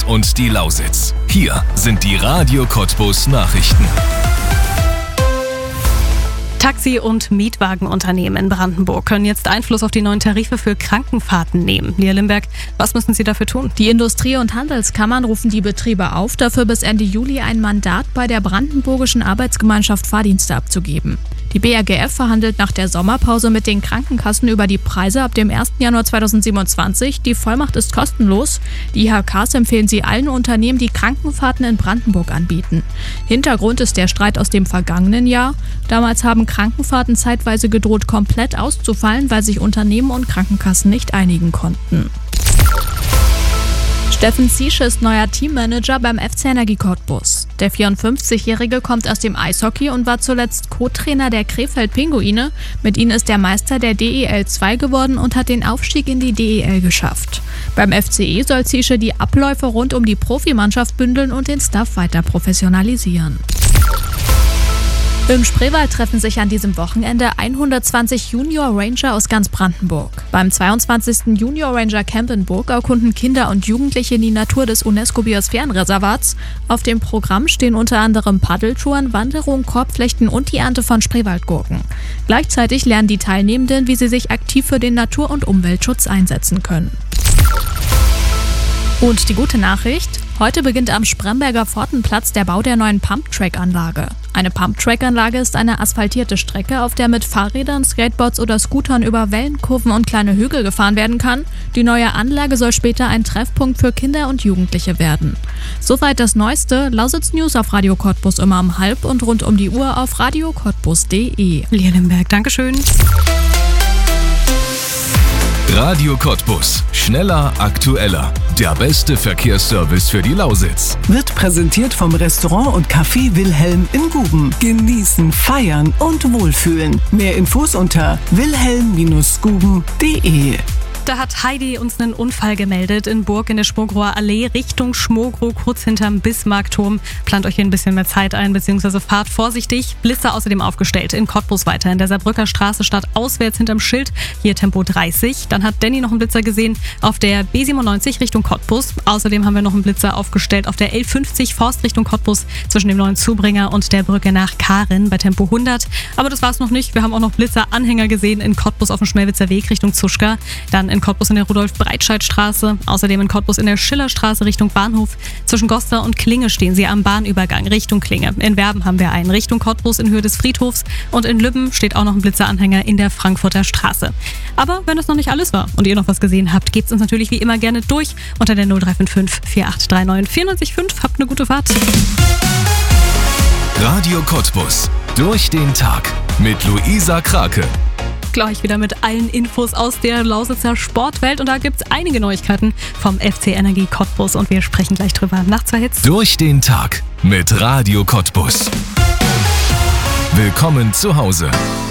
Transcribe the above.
und die Lausitz. Hier sind die Radio Cottbus Nachrichten. Taxi- und Mietwagenunternehmen in Brandenburg können jetzt Einfluss auf die neuen Tarife für Krankenfahrten nehmen. Lea Limberg, was müssen sie dafür tun? Die Industrie- und Handelskammern rufen die Betriebe auf, dafür bis Ende Juli ein Mandat bei der Brandenburgischen Arbeitsgemeinschaft Fahrdienste abzugeben. Die BAGF verhandelt nach der Sommerpause mit den Krankenkassen über die Preise ab dem 1. Januar 2027. Die Vollmacht ist kostenlos. Die IHKs empfehlen sie allen Unternehmen, die Krankenfahrten in Brandenburg anbieten. Hintergrund ist der Streit aus dem vergangenen Jahr. Damals haben Krankenfahrten zeitweise gedroht, komplett auszufallen, weil sich Unternehmen und Krankenkassen nicht einigen konnten. Steffen Ziesche ist neuer Teammanager beim FC Energie Cottbus. Der 54-Jährige kommt aus dem Eishockey und war zuletzt Co-Trainer der Krefeld Pinguine. Mit ihnen ist er Meister der DEL 2 geworden und hat den Aufstieg in die DEL geschafft. Beim FCE soll Ziesche die Abläufe rund um die Profimannschaft bündeln und den Staff weiter professionalisieren. Im Spreewald treffen sich an diesem Wochenende 120 Junior Ranger aus ganz Brandenburg. Beim 22. Junior Ranger Camp in Burg erkunden Kinder und Jugendliche die Natur des UNESCO-Biosphärenreservats. Auf dem Programm stehen unter anderem Paddeltouren, Wanderung, Korbflechten und die Ernte von Spreewaldgurken. Gleichzeitig lernen die Teilnehmenden, wie sie sich aktiv für den Natur- und Umweltschutz einsetzen können. Und die gute Nachricht: Heute beginnt am Spremberger Pfortenplatz der Bau der neuen Pumptrack-Anlage. Eine Pumptrack-Anlage ist eine asphaltierte Strecke, auf der mit Fahrrädern, Skateboards oder Scootern über Wellen, Kurven und kleine Hügel gefahren werden kann. Die neue Anlage soll später ein Treffpunkt für Kinder und Jugendliche werden. Soweit das Neueste. Lausitz News auf Radio Cottbus immer um 12:30 und rund um die Uhr auf radiocottbus.de. Lea Limberg, Dankeschön. Radio Cottbus. Schneller, aktueller. Der beste Verkehrsservice für die Lausitz. Wird präsentiert vom Restaurant und Café Wilhelm in Guben. Genießen, feiern und wohlfühlen. Mehr Infos unter wilhelm-guben.de. Da hat Heidi uns einen Unfall gemeldet in Burg in der Schmogrower Allee Richtung Schmogrow, kurz hinterm Bismarckturm. Plant euch hier ein bisschen mehr Zeit ein, beziehungsweise fahrt vorsichtig. Blitzer außerdem aufgestellt in Cottbus weiter in der Saarbrücker Straße statt auswärts hinterm Schild. Hier Tempo 30. Dann hat Danny noch einen Blitzer gesehen auf der B97 Richtung Cottbus. Außerdem haben wir noch einen Blitzer aufgestellt auf der L50 Forst Richtung Cottbus zwischen dem neuen Zubringer und der Brücke nach Karen bei Tempo 100. Aber das war's noch nicht. Wir haben auch noch Blitzer-Anhänger gesehen in Cottbus auf dem Schmelwitzer Weg Richtung Zuschka. Dann in Cottbus in der Rudolf-Breitscheid-Straße, außerdem in Cottbus in der Schillerstraße Richtung Bahnhof. Zwischen Goslar und Klinge stehen sie am Bahnübergang Richtung Klinge. In Werben haben wir einen Richtung Cottbus in Höhe des Friedhofs und in Lübben steht auch noch ein Blitzeranhänger in der Frankfurter Straße. Aber wenn das noch nicht alles war und ihr noch was gesehen habt, gebt's uns natürlich wie immer gerne durch unter der 0355 4839 94,5. Habt eine gute Fahrt. Radio Cottbus. Durch den Tag mit Luisa Krake. Gleich wieder mit allen Infos aus der Lausitzer Sportwelt und da gibt's einige Neuigkeiten vom FC Energie Cottbus und wir sprechen gleich drüber nach 2 Hits. Durch den Tag mit Radio Cottbus. Willkommen zu Hause.